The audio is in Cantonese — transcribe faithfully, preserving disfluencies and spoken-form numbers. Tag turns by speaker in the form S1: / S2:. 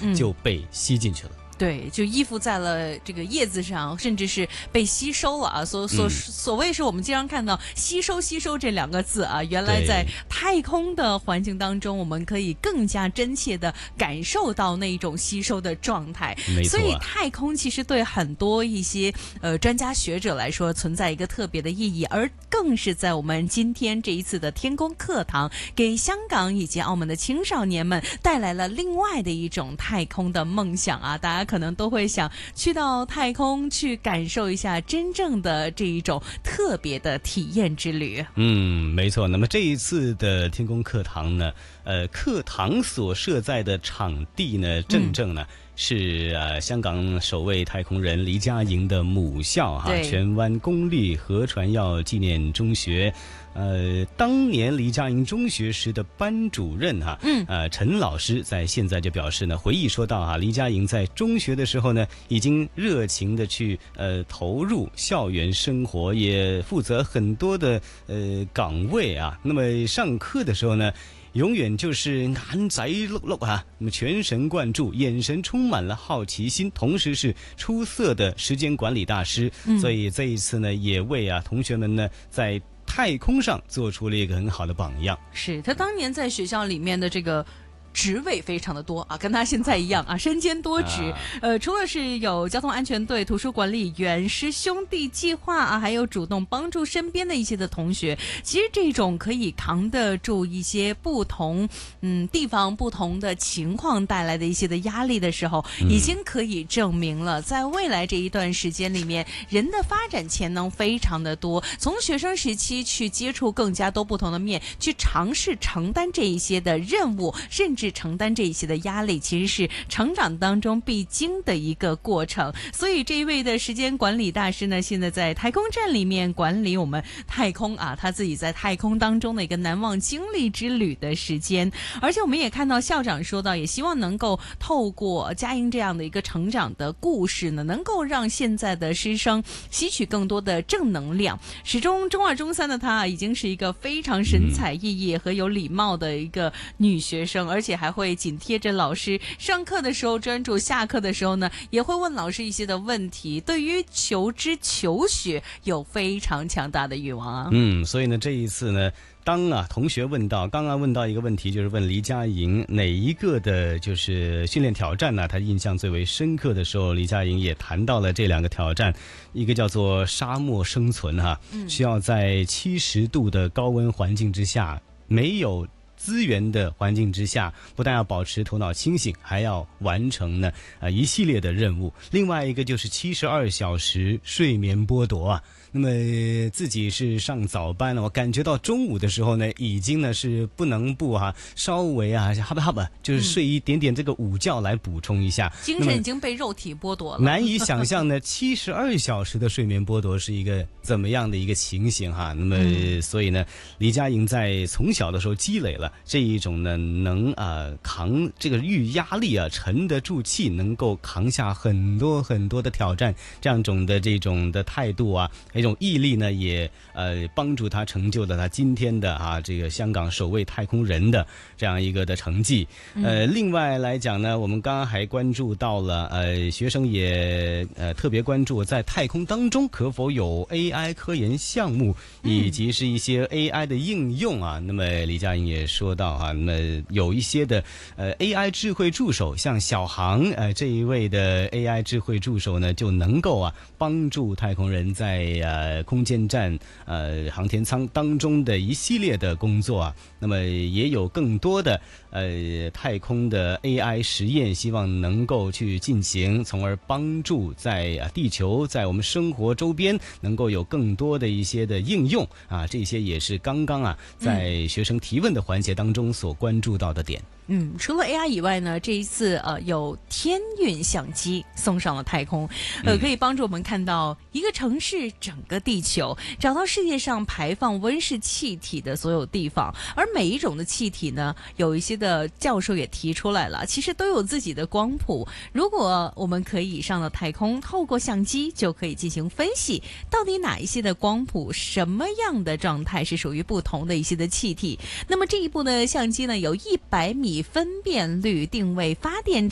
S1: 就被吸进去了。
S2: 对，就依附在了这个叶子上，甚至是被吸收了啊。所所、嗯、所谓是我们经常看到吸收吸收这两个字啊，原来在太空的环境当中，我们可以更加真切的感受到那一种吸收的状态。
S1: 没错啊，
S2: 所以太空其实对很多一些呃专家学者来说存在一个特别的意义，而更是在我们今天这一次的天宫课堂，给香港以及澳门的青少年们带来了另外的一种太空的梦想啊！大家可能都会想去到太空去感受一下真正的这一种特别的体验之旅。
S1: 嗯，没错。那么这一次的天宫课堂呢，呃，课堂所设在的场地呢，正正呢。嗯是呃，香港首位太空人黎嘉莹的母校哈，荃湾公立何传耀纪念中学。呃，当年黎嘉莹中学时的班主任哈，嗯，呃，陈老师在现在就表示呢，回忆说到哈，黎嘉莹在中学的时候呢，已经热情的去呃投入校园生活，也负责很多的呃岗位啊。那么上课的时候呢，永远就是眼仔碌碌啊，那么全神贯注，眼神充满了好奇心，同时是出色的时间管理大师。嗯、所以这一次呢，也为啊同学们呢在太空上做出了一个很好的榜样。
S2: 是他当年在学校里面的这个职位非常的多啊，跟他现在一样啊，身兼多职。啊、呃，除了是有交通安全队、图书管理员、师兄弟计划啊，还有主动帮助身边的一些的同学。其实这种可以扛得住一些不同嗯地方不同的情况带来的一些的压力的时候，嗯、已经可以证明了，在未来这一段时间里面，人的发展潜能非常的多。从学生时期去接触更加多不同的面，去尝试承担这一些的任务，甚至是承担这一些的压力，其实是成长当中必经的一个过程。所以这一位的时间管理大师呢，现在在太空站里面管理我们太空啊，他自己在太空当中的一个难忘经历之旅的时间。而且我们也看到校长说到，也希望能够透过嘉莹这样的一个成长的故事呢，能够让现在的师生吸取更多的正能量。始终中二中三的他已经是一个非常神采奕奕和有礼貌的一个女学生，而且还会紧贴着老师，上课的时候专注，下课的时候呢也会问老师一些的问题，对于求知求学有非常强大的欲望啊。
S1: 嗯，所以呢这一次呢，当啊同学问到，刚刚问到一个问题，就是问黎嘉莹哪一个的就是训练挑战呢，他印象最为深刻的时候，黎嘉莹也谈到了这两个挑战，一个叫做沙漠生存哈、啊嗯，需要在七十度的高温环境之下，没有资源的环境之下，不但要保持头脑清醒，还要完成呢呃一系列的任务。另外一个就是七十二小时睡眠剥夺啊。那么自己是上早班了，我感觉到中午的时候呢，已经呢是不能不哈、啊、稍微啊哈吧哈吧，就是睡一点点这个午觉来补充一下，
S2: 嗯、精神已经被肉体剥夺了。
S1: 难以想象呢，七十二小时的睡眠剥夺是一个怎么样的一个情形哈。那么、嗯、所以呢，黎嘉莹在从小的时候积累了这一种呢，能啊、呃、扛这个遇压力啊，沉得住气，能够扛下很多很多的挑战，这样种的这种的态度啊。这种毅力呢，也呃帮助他成就了他今天的啊这个香港首位太空人的这样一个的成绩。呃，另外来讲呢，我们刚刚还关注到了，呃，学生也呃特别关注在太空当中可否有 A I 科研项目，以及是一些 A I 的应用啊。那么黎嘉莹也说到啊，那么有一些的呃 A I 智慧助手，像小航呃这一位的 A I 智慧助手呢，就能够啊帮助太空人在呃。呃，空间站、呃，航天舱当中的一系列的工作啊，那么也有更多的呃太空的 A I 实验，希望能够去进行，从而帮助在啊地球，在我们生活周边能够有更多的一些的应用啊，这些也是刚刚啊在学生提问的环节当中所关注到的点。
S2: 嗯，除了 A I 以外呢，这一次呃有天运相机送上了太空，呃，可以帮助我们看到一个城市、整个地球，找到世界上排放温室气体的所有地方。而每一种的气体呢，有一些的教授也提出来了，其实都有自己的光谱。如果我们可以上了太空，透过相机就可以进行分析，到底哪一些的光谱、什么样的状态是属于不同的一些的气体。那么这一部的相机呢，有一百米分辨率定位发电